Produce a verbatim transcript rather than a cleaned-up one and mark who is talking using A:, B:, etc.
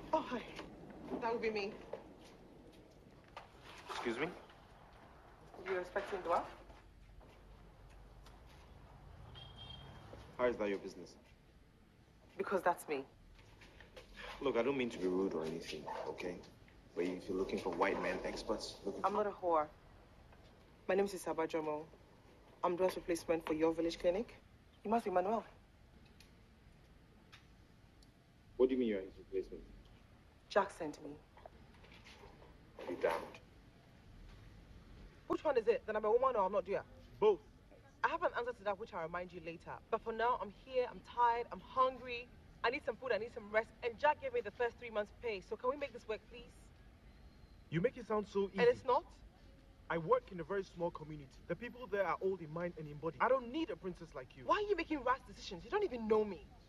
A: Oh, hi. That would be me.
B: Excuse me?
A: You're expecting Dua?
B: How is that your business?
A: Because that's me.
B: Look, I don't mean to be rude or anything, okay? But if you're looking for white men experts, looking
A: I'm
B: for...
A: not a whore. My name is Isaba Jomo. I'm Dua's replacement for your village clinic. You must be Manuel.
B: What do you mean you're his replacement?
A: Jack sent me.
B: Be damned.
A: Which one is it? That I'm a woman or I'm not Dua?
B: Both.
A: I have an answer to that which I'll remind you later. But for now, I'm here, I'm tired, I'm hungry. I need some food, I need some rest. And Jack gave me the first three months' pay. So can we make this work, please?
C: You make it sound so easy.
A: And it's not?
C: I work in a very small community. The people there are old in mind and in body. I don't need a princess like you.
A: Why are you making rash decisions? You don't even know me.